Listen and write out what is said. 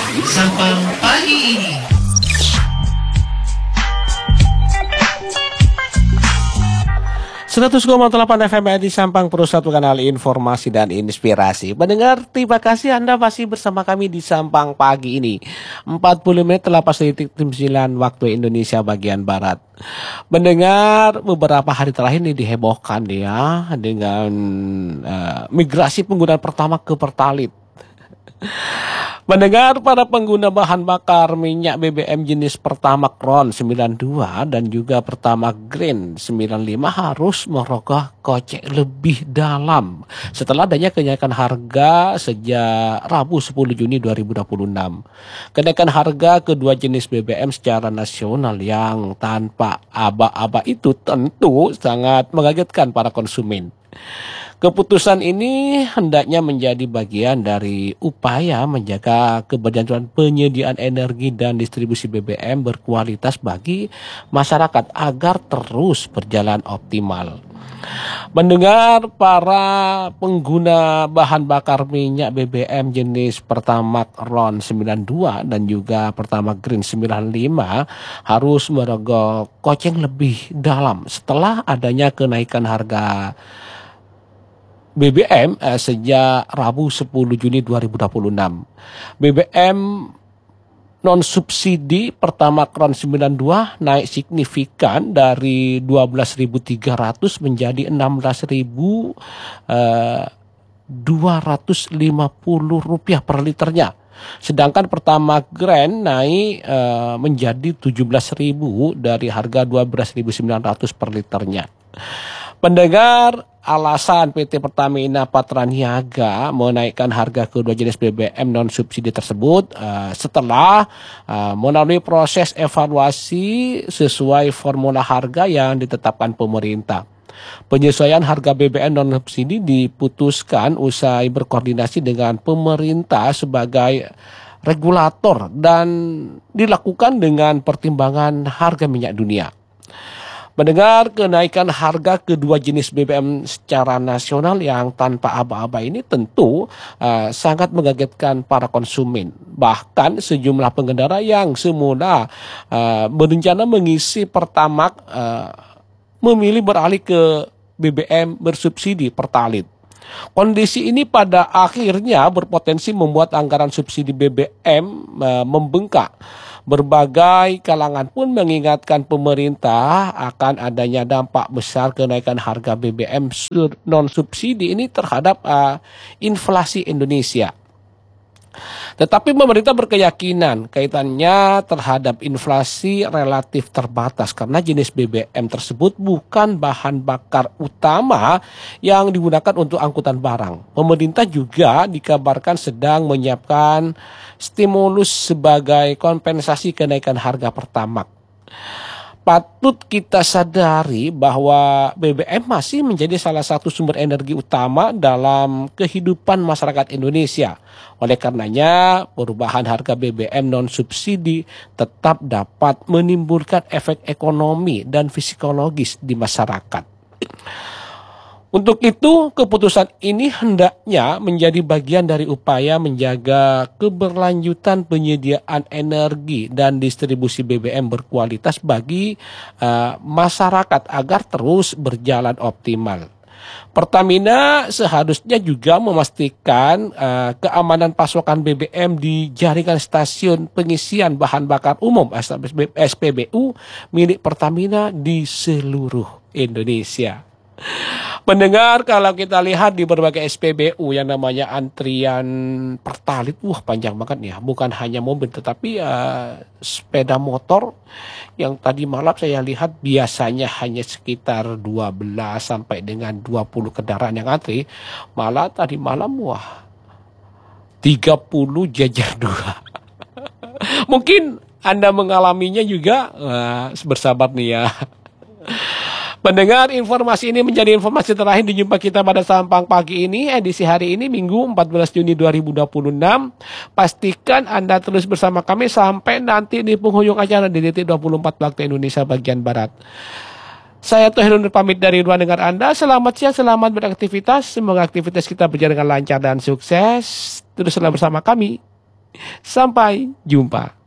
Sabang pagi ini. 100,8 FM di Sampang, Pusat Kanal Informasi dan Inspirasi. Pendengar, terima kasih Anda masih bersama kami di Sampang pagi ini. 40 menit lepas detik tim 9 waktu Indonesia bagian Barat. Mendengar beberapa hari terakhir ini dihebohkan ya dengan migrasi penggunaan pertama ke Pertalite. Mendengar para pengguna bahan bakar minyak BBM jenis Pertamax RON 92 dan juga Pertamax Green 95 harus merogoh kocek lebih dalam setelah adanya kenaikan harga sejak Rabu 10 Juni 2026. Kenaikan harga kedua jenis BBM secara nasional yang tanpa aba-aba itu tentu sangat mengagetkan para konsumen. Keputusan ini hendaknya menjadi bagian dari upaya menjaga keberlanjutan penyediaan energi dan distribusi BBM berkualitas bagi masyarakat agar terus berjalan optimal. Mendengar para pengguna bahan bakar minyak BBM jenis Pertamax RON 92 dan juga Pertamax Green 95 harus merogoh kocek lebih dalam setelah adanya kenaikan harga BBM sejak Rabu 10 Juni 2026. BBM non subsidi Pertamax RON 92 naik signifikan dari 12.300 menjadi 16.250 rupiah per liternya. Sedangkan Pertamax Green naik menjadi 17.000 dari harga 12.900 per liternya. Pendengar, alasan PT Pertamina Patraniaga menaikkan harga kedua jenis BBM non subsidi tersebut setelah melalui proses evaluasi sesuai formula harga yang ditetapkan pemerintah. Penyesuaian harga BBM non subsidi diputuskan usai berkoordinasi dengan pemerintah sebagai regulator dan dilakukan dengan pertimbangan harga minyak dunia. Mendengar kenaikan harga kedua jenis BBM secara nasional yang tanpa aba-aba ini tentu sangat mengagetkan para konsumen. Bahkan sejumlah pengendara yang semula berencana mengisi Pertamax memilih beralih ke BBM bersubsidi Pertalite. Kondisi ini pada akhirnya berpotensi membuat anggaran subsidi BBM membengkak. Berbagai kalangan pun mengingatkan pemerintah akan adanya dampak besar kenaikan harga BBM non-subsidi ini terhadap inflasi Indonesia. Tetapi pemerintah berkeyakinan kaitannya terhadap inflasi relatif terbatas karena jenis BBM tersebut bukan bahan bakar utama yang digunakan untuk angkutan barang. Pemerintah juga dikabarkan sedang menyiapkan stimulus sebagai kompensasi kenaikan harga Pertamax. Patut kita sadari bahwa BBM masih menjadi salah satu sumber energi utama dalam kehidupan masyarakat Indonesia. Oleh karenanya, perubahan harga BBM non-subsidi tetap dapat menimbulkan efek ekonomi dan psikologis di masyarakat. Untuk itu, keputusan ini hendaknya menjadi bagian dari upaya menjaga keberlanjutan penyediaan energi dan distribusi BBM berkualitas bagi masyarakat agar terus berjalan optimal. Pertamina seharusnya juga memastikan keamanan pasokan BBM di jaringan stasiun pengisian bahan bakar umum SPBU milik Pertamina di seluruh Indonesia. Mendengar kalau kita lihat di berbagai SPBU yang namanya antrian Pertalite, panjang banget ya. Bukan hanya mobil tetapi sepeda motor yang tadi malam saya lihat biasanya hanya sekitar 12 sampai dengan 20 kendaraan yang antri. Malah tadi malam 30 jajar dua. Mungkin Anda mengalaminya juga, bersabar nih ya. Pendengar, informasi ini menjadi informasi terakhir dijumpa kita pada Sampang pagi ini, edisi hari ini Minggu 14 Juni 2026. Pastikan Anda terus bersama kami sampai nanti di penghujung acara di detik 24 waktu Indonesia bagian Barat. Saya Tohirun pamit dari ruang dengar Anda. Selamat siang, selamat beraktivitas. Semoga aktivitas kita berjalan dengan lancar dan sukses. Teruslah bersama kami. Sampai jumpa.